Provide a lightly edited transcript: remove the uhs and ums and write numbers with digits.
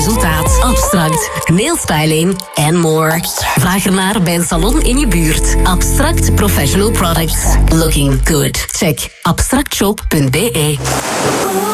resultaat. Abstract, nailstyling en more. Vraag ernaar bij een salon in je buurt. Abstract Professional Products. Looking good. Check abstractshop.be.